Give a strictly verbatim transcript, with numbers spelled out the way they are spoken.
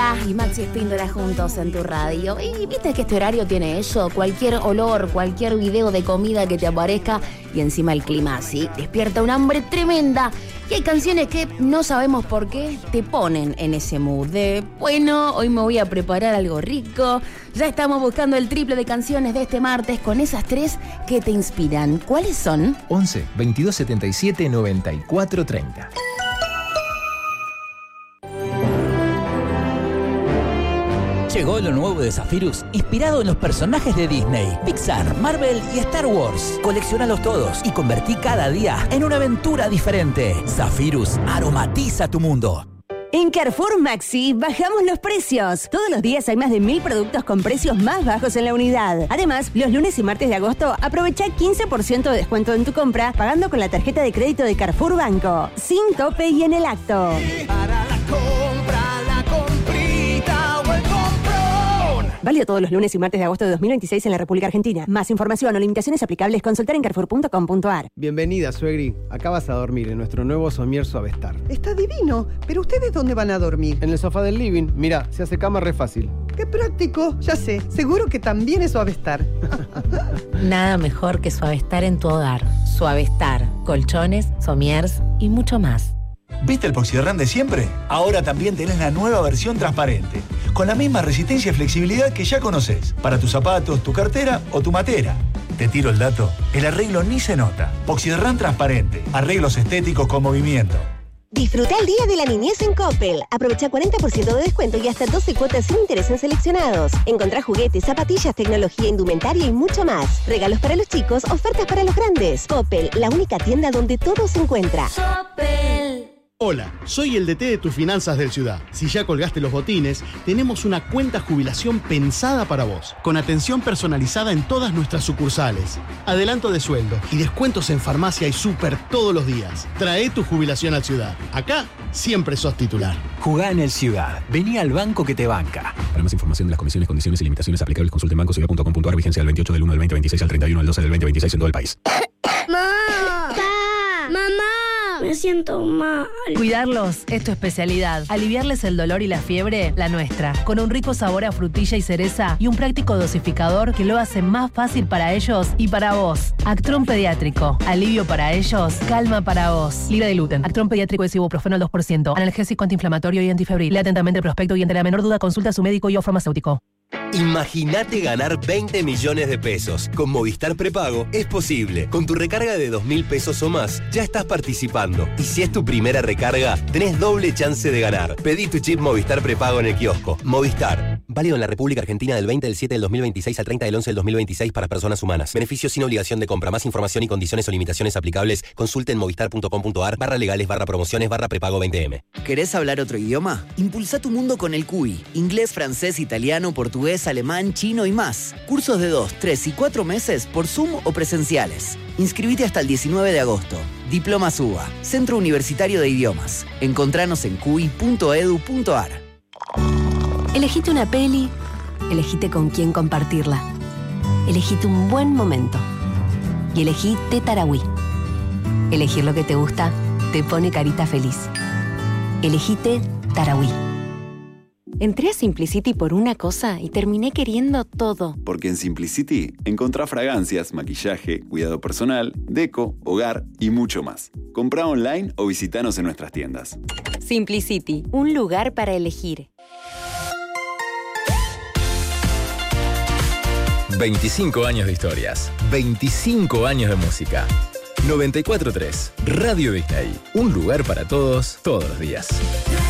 Lara y Maxi Espíndola juntos en tu radio. Y viste que este horario tiene eso, cualquier olor, cualquier video de comida que te aparezca y encima el clima así, despierta una hambre tremenda. Y hay canciones que no sabemos por qué te ponen en ese mood de, bueno, hoy me voy a preparar algo rico. Ya estamos buscando el triple de canciones de este martes con esas tres que te inspiran. ¿Cuáles son? once, veintidós, setenta y siete, noventa y cuatro, treinta. Llegó lo nuevo de Zephyrus, inspirado en los personajes de Disney, Pixar, Marvel y Star Wars. Colecciónalos todos y convertí cada día en una aventura diferente. Zephyrus aromatiza tu mundo. En Carrefour Maxi bajamos los precios. Todos los días hay más de mil productos con precios más bajos en la unidad. Además, los lunes y martes de agosto aprovecha quince por ciento de descuento en tu compra pagando con la tarjeta de crédito de Carrefour Banco. Sin tope y en el acto. Para la compra, la comprita o el comprón. Válido todos los lunes y martes de agosto de dos mil veintiséis en la República Argentina. Más información o limitaciones aplicables, consultar en carrefour punto com punto a r. Bienvenida, suegri. Acá vas a dormir en nuestro nuevo somier Suavestar. Está divino, pero ¿ustedes dónde van a dormir? En el sofá del living. Mira, se hace cama re fácil. ¡Qué práctico! Ya sé, seguro que también es Suavestar. Nada mejor que Suavestar en tu hogar. Suavestar, colchones, somiers y mucho más. ¿Viste el Poxirran de siempre? Ahora también tenés la nueva versión transparente, con la misma resistencia y flexibilidad que ya conocés, para tus zapatos, tu cartera o tu matera. Te tiro el dato, el arreglo ni se nota. Poxirran transparente, arreglos estéticos con movimiento. Disfruta el Día de la Niñez en Coppel. Aprovecha cuarenta por ciento de descuento y hasta doce cuotas sin interés en seleccionados. Encontrá juguetes, zapatillas, tecnología, indumentaria y mucho más. Regalos para los chicos, ofertas para los grandes. Coppel, la única tienda donde todo se encuentra. Coppel. Hola, soy el D T de tus finanzas del Ciudad. Si ya colgaste los botines, tenemos una cuenta jubilación pensada para vos, con atención personalizada en todas nuestras sucursales, adelanto de sueldo y descuentos en farmacia y súper todos los días. Trae tu jubilación al Ciudad. Acá siempre sos titular. Jugá en el Ciudad. Vení al banco que te banca. Para más información de las comisiones, condiciones y limitaciones aplicables, consulte en banco ciudad punto com punto a r. Vigencia del veintiocho del uno del veinte veintiséis al treinta y uno del doce del veinte veintiséis en todo el país. ¡Mamá! ¡Papá! ¡Mamá! Me siento mal. Cuidarlos es tu especialidad. Aliviarles el dolor y la fiebre, la nuestra. Con un rico sabor a frutilla y cereza y un práctico dosificador que lo hace más fácil para ellos y para vos. Actron Pediátrico. Alivio para ellos, calma para vos. Libre de gluten. Actron Pediátrico es ibuprofeno al dos por ciento. Analgésico, antiinflamatorio y antifebril. Lee atentamente el prospecto y ante la menor duda consulta a su médico y o farmacéutico. Imagínate ganar veinte millones de pesos. Con Movistar Prepago es posible. Con tu recarga de dos mil pesos o más, ya estás participando. Y si es tu primera recarga, tenés doble chance de ganar. Pedí tu chip Movistar Prepago en el kiosco. Movistar. Válido en la República Argentina del veinte del siete del dos mil veintiséis al treinta del once del dos mil veintiséis para personas humanas. Beneficios sin obligación de compra. Más información y condiciones o limitaciones aplicables, consulte en movistar punto com punto a r barra legales barra promociones barra prepago veinte eme. ¿Querés hablar otro idioma? Impulsa tu mundo con el C U I. Inglés, francés, italiano, portugués, alemán, chino y más. Cursos de dos, tres y cuatro meses por Zoom o presenciales. Inscribite hasta el diecinueve de agosto. Diplomas U B A, Centro Universitario de Idiomas. Encontranos en cui punto edu punto a r. Elegite una peli, elegite con quién compartirla. Elegite un buen momento. Y elegí Té Tarahui. Elegir lo que te gusta te pone carita feliz. Elegí Té Tarahui. Entré a Simplicity por una cosa y terminé queriendo todo. Porque en Simplicity encontrá fragancias, maquillaje, cuidado personal, deco, hogar y mucho más. Comprá online o visitanos en nuestras tiendas. Simplicity, un lugar para elegir. veinticinco años de historias, veinticinco años de música. noventa y cuatro punto tres, Radio Disney. Un lugar para todos, todos los días.